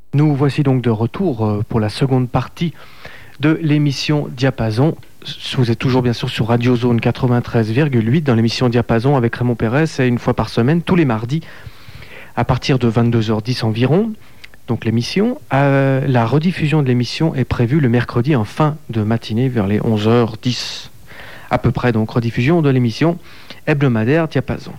Nous voici donc de retour pour la seconde partie de l'émission Diapason. Vous êtes toujours bien sûr sur Radio Zone 93,8 dans l'émission Diapason avec Raymond Pérez. C'est une fois par semaine, tous les mardis, à partir de 22h10 environ. Donc l'émission, la rediffusion de l'émission est prévue le mercredi en fin de matinée vers les 11h10 à peu près. Donc rediffusion de l'émission hebdomadaire Diapason.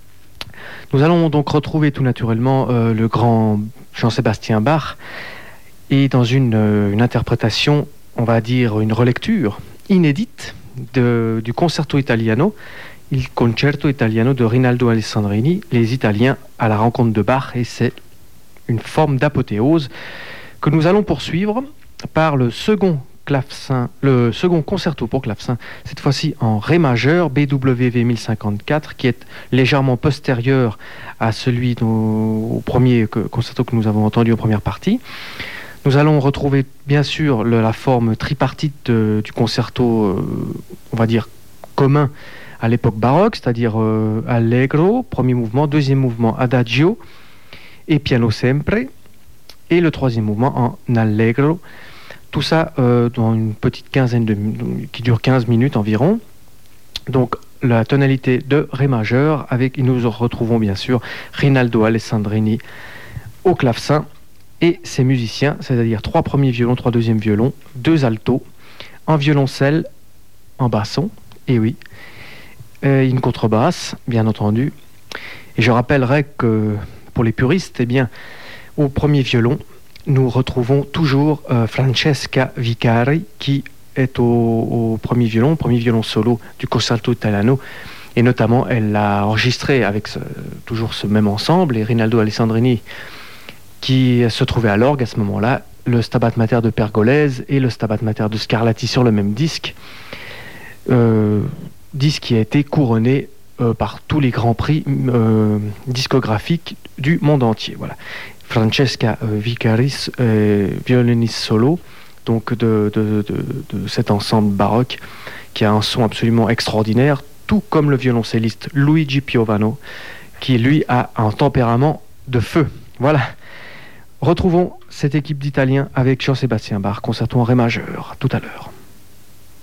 Nous allons donc retrouver tout naturellement le grand Jean-Sébastien Bach et dans une interprétation, on va dire une relecture inédite du Concerto Italiano, il Concerto Italiano de Rinaldo Alessandrini, les Italiens à la rencontre de Bach, et c'est une forme d'apothéose que nous allons poursuivre par le second concerto pour clavecin, cette fois-ci en Ré majeur, BWV 1054, qui est légèrement postérieur à celui au premier concerto que nous avons entendu en première partie. Nous allons retrouver bien sûr la forme tripartite du concerto, on va dire commun à l'époque baroque, c'est-à-dire Allegro, premier mouvement, deuxième mouvement Adagio et Piano sempre, et le troisième mouvement en Allegro. Tout ça dans une petite quinzaine qui dure 15 minutes environ. Donc la tonalité de Ré majeur, avec nous retrouvons bien sûr Rinaldo Alessandrini au clavecin et ses musiciens, c'est-à-dire 3 premiers violons, 3 deuxièmes violons, 2 altos, un violoncelle, un basson, et oui, une contrebasse, bien entendu. Et je rappellerai que pour les puristes, eh bien, au premier violon, nous retrouvons toujours Francesca Vicari, qui est au premier violon solo du Concerto Italiano, et notamment elle l'a enregistré avec toujours ce même ensemble, et Rinaldo Alessandrini qui se trouvait à l'orgue à ce moment-là, le Stabat Mater de Pergolese et le Stabat Mater de Scarlatti sur le même disque, disque qui a été couronné par tous les grands prix discographiques du monde entier. Voilà. Francesca Vicaris, violoniste solo, donc de cet ensemble baroque qui a un son absolument extraordinaire, tout comme le violoncelliste Luigi Piovano, qui lui a un tempérament de feu. Voilà. Retrouvons cette équipe d'Italiens avec Jean-Sébastien Bach, concerto en Ré majeur, tout à l'heure.